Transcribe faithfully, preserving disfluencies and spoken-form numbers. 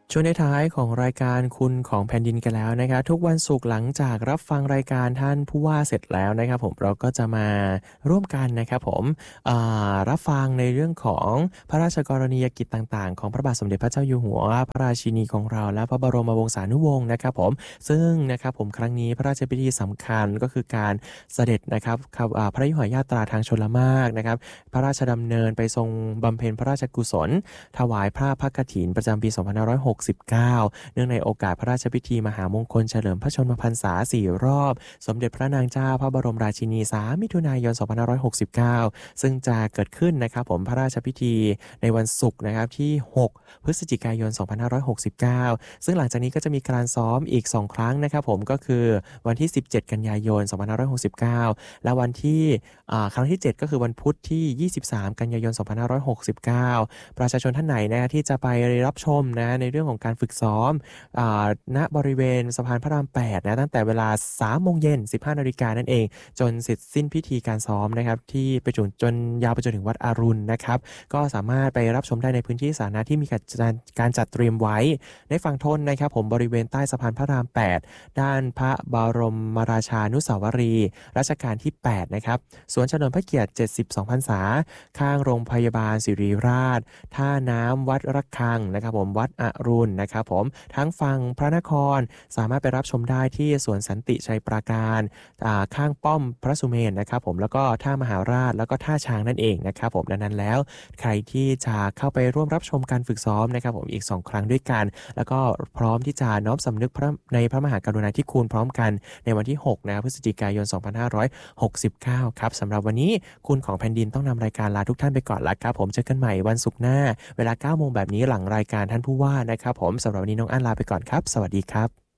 ช่วงท้ายของรายการคุณของแผ่นดินกันแล้วนะครับทุกวันศุกร์หลังจากรับฟังรายการท่านผู้ว่าเสร็จแล้วนะครับผมเราก็จะมาร่วมกันนะครับผมรับฟังในเรื่องของพระราชกรณียกิจต่างๆของพระบาทสมเด็จพระเจ้าอยู่หัวพระราชินีของเราและพระบรมวงศานุวงศ์นะครับผมซึ่งนะครับผมครั้งนี้พระราชพิธีสำคัญก็คือการเสด็จนะครับพระยุหญาตราทางชลมารนะครับพระราชดำเนินไปทรงบำเพ็ญพระราชกุศลถวายผ้าพระกฐินประจำปีสองพันห้าร้อยหกสิบเก้าเนื่องในโอกาสพระราชพิธีมหามงคลเฉลิมพระชนมพรรษาสี่รอบสมเด็จพระนางเจ้าพระบรมราชินีสามมิถุนายนสองพันห้าร้อยหกสิบเก้าซึ่งจะเกิดขึ้นนะครับผมพระราชพิธีในวันศุกร์นะครับที่หกพฤศจิกายนสองพันห้าร้อยหกสิบเก้าซึ่งหลังจากนี้ก็จะมีการซ้อมอีกสองครั้งนะครับผมก็คือวันที่สิบเจ็ดกันยายนสองพันห้าร้อยหกสิบเก้าและวันที่ครั้งที่เจ็ดก็คือวันพุธที่ยี่สิบสามกันยายนสองพันห้าร้อยหกสิบเก้าประชาชนท่านไหนนะที่จะไปรับชมนะในเรื่องของการฝึกซ้อมณบริเวณสะพานพระรามแปดนะตั้งแต่เวลา สามโมงเย็น สิบห้านาฬิกานั่นเองจนเสร็จสิ้นพิธีการซ้อมนะครับที่ไปจนจนยาวไปจนถึงวัดอรุณนะครับก็สามารถไปรับชมได้ในพื้นที่สาธารณะที่มีการการจัดเตรียมไว้ในฝั่งทนนะครับผมบริเวณใต้สะพานพระรามแปดด้านพระบรมราชานุสาวรีย์รัชกาลที่แปดนะครับสวนเฉลิมพระเกียรติเจ็ดสิบสองพรรษาข้างโรงพยาบาลศิริราชท่าน้ำวัดระฆังนะครับผมวัดอรุณนะครับผมทั้งฝั่งพระนครสามารถไปรับชมได้ที่สวนสันติชัยปราการข้างป้อมพระสุเมนนะครับผมแล้วก็ท่ามหาราชแล้วก็ท่าช้างนั่นเองนะครับผมดังนั้นแล้วใครที่จะเข้าไปร่วมรับชมการฝึกซ้อมนะครับผมอีกสองครั้งด้วยกันแล้วก็พร้อมที่จะน้อมสำนึกในพระมหากรุณาธิคุณพร้อมกันในวันที่หกนะพฤศจิกายนสองพันห้าร้อยหกสิบเก้าครับสำหรับวันนี้คุณของแผ่นดินต้องนำรายการลาทุกท่านไปก่อนละครับผมเจอกันใหม่วันศุกร์หน้าเวลา เก้าโมงแบบนี้หลังรายการท่านผู้ว่านะครับผมสำหรับวันนี้น้องอั้นลาไปก่อนครับสวัสดีครับ